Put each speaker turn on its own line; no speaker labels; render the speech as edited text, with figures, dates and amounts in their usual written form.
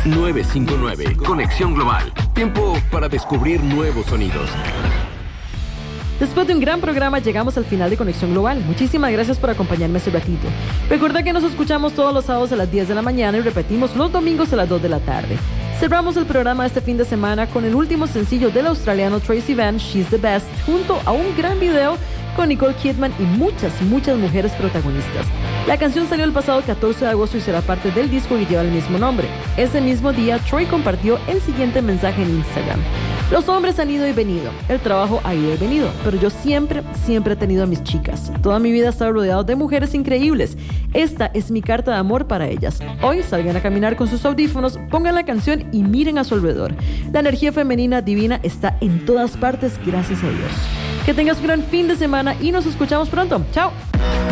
959, Conexión Global. Tiempo para descubrir nuevos sonidos.
Después de un gran programa llegamos al final de Conexión Global. Muchísimas gracias por acompañarme este ratito. Recuerda que nos escuchamos todos los sábados a las 10 de la mañana y repetimos los domingos a las 2 de la tarde. Cerramos el programa este fin de semana con el último sencillo del australiano Tracy Vann, She's the Best, junto a un gran video con Nicole Kidman y muchas mujeres protagonistas. La canción salió el pasado 14 de agosto y será parte del disco que lleva el mismo nombre. Ese mismo día, Troy compartió el siguiente mensaje en Instagram. Los hombres han ido y venido, el trabajo ha ido y venido, pero yo siempre he tenido a mis chicas. Toda mi vida he estado rodeado de mujeres increíbles. Esta es mi carta de amor para ellas. Hoy salgan a caminar con sus audífonos, pongan la canción y miren a su alrededor. La energía femenina divina está en todas partes, gracias a Dios. Que tengas un gran fin de semana y nos escuchamos pronto. ¡Chao!